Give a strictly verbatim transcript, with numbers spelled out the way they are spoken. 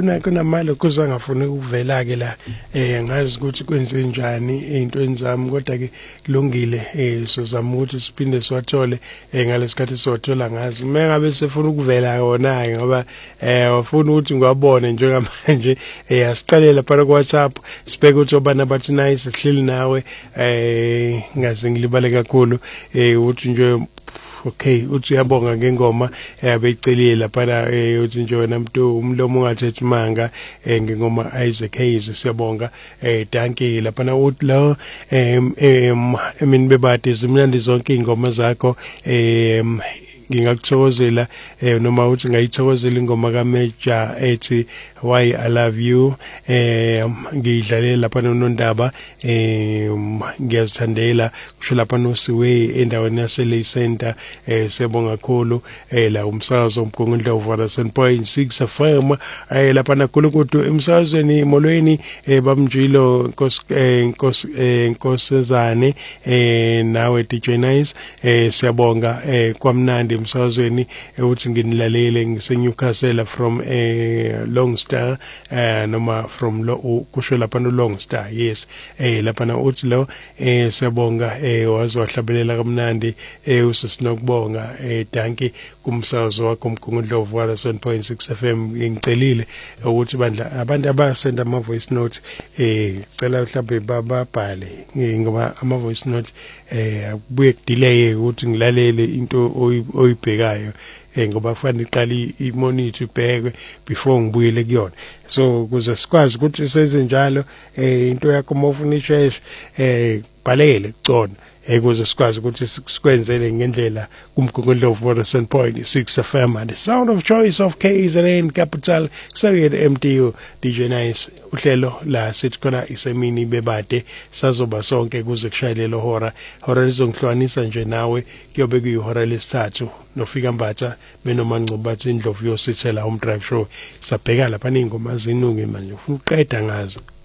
kuna kunamalo kuzangafuna ukuvela ke la eh ngazi ukuthi kwenze njani into zami kodwa ke kulungile eh sizama ukuthi siphinde siwathole eh ngalesikhathi sothola ngazi mengabe sefuna ukuvela yona ngoba eh ufuna ukuthi ngiwabone njengamanje eh asiqalela phakathi ku WhatsApp sibeke ukuthi obana bathi nice sihleli nawe eh ngaze ngilibale kakhulu eh uthi nje okay uthi uyabonga ngengoma eyabeyicelile lapha uthi nje wena muntu umlomo ungathethi manga ngengoma Isaac Hayes siyabonga eh danke lapha na uthi lo em emini bebade zimnandi zonke ingoma zakho em ngingakuthokozela noma uthi ngayithokozela ingoma kaMeja ethi Why I Love You eh ngidlalela lapha noNdaba eh ngiyazithandela kusho lapha noSiwe endaweni yaseLay Center eh sebonga kakhulu eh la umsakazo omgungundlovu seven point six F M eh lapha nakhulukudu emsakazweni molweni eh bamjilo inkosi inkosi inkosazane eh nawe D J Nice eh siyabonga eh kwamnandi emsakazweni ukuthi nginilalele ngiseNewcastle from eh Longstar eh noma from lo kusho lapha no Longstar yes eh lapha na uthi lo eh siyabonga eh waziwahlabelela kamnandi eh usisinokubonga eh danke kumsakazo wakho umgungundlovu seven point six F M ngicelile ukuthi bandla abantu abasenda ama voice note eh cela mhlawumbe bababhale ngoba ama voice note eh kubuye kudelay ukuthi ngilalele into oyibhekayo eh ngoba kufanele iqali imonitor ibhekwe before ngibuyele kuyona so kuze sikwazi ukuthi senze njalo eh into yakho mawufuna isheshe eh bhalele kucona ukuze sikwazi ukuthi sikwenzele ngendlela kumgungundlovu seven point six F M and the sound of choice of K Z N capital kusake M T U D J Nice uhlelo la sithi khona isemini bebade sazoba sonke kuze kushayelelo hora hora lizongihlukanisa nje nawe kuyobe kuyihora lesithathu nofika mbatha benoma ngcobathi indlovu yosithela home drive show sabheka lapha ingoma zinunge manje ufuna uqeda ngazo.